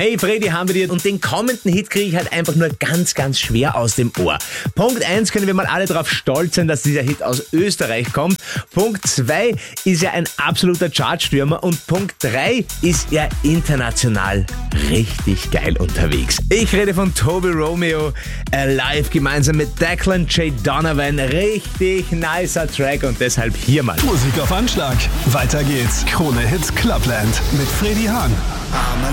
Hey Freddy, haben wir dir und den kommenden Hit kriege ich halt einfach nur ganz, ganz schwer aus dem Ohr. Punkt 1 können wir mal alle drauf stolz sein, dass dieser Hit aus Österreich kommt. Punkt 2 ist er ein absoluter Chartstürmer und Punkt 3 ist er international richtig geil unterwegs. Ich rede von Toby Romeo, live gemeinsam mit Declan J. Donovan. Richtig nicer Track und deshalb hier mal. Musik auf Anschlag. Weiter geht's. Krone Hits Clubland mit Freddy Hahn.